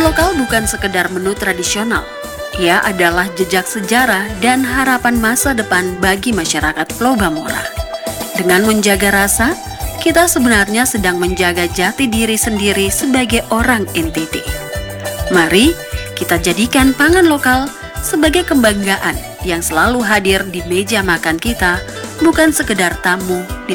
lokal bukan sekedar menu tradisional. Ia adalah jejak sejarah dan harapan masa depan bagi masyarakat Pulau Bamora. Dengan menjaga rasa, kita sebenarnya sedang menjaga jati diri sendiri sebagai orang NTT. Mari kita jadikan pangan lokal sebagai kebanggaan yang selalu hadir di meja makan kita, bukan sekedar tamu di